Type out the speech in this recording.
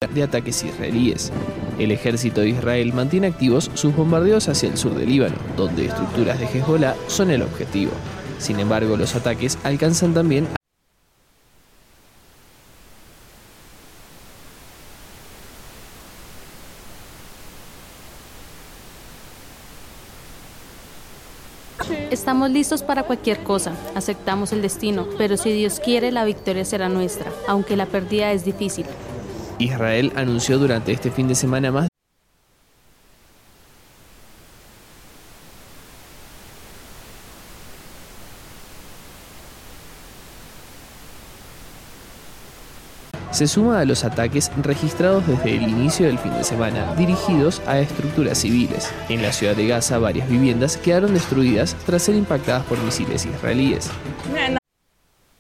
de ataques israelíes. El ejército de Israel mantiene activos sus bombardeos hacia el sur del Líbano, donde estructuras de Hezbollah son el objetivo. Sin embargo, los ataques alcanzan también Estamos listos para cualquier cosa, aceptamos el destino, pero si Dios quiere, la victoria será nuestra, aunque la pérdida es difícil. Israel anunció durante este fin de semana más se suma a los ataques registrados desde el inicio del fin de semana, dirigidos a estructuras civiles. En la ciudad de Gaza, varias viviendas quedaron destruidas tras ser impactadas por misiles israelíes.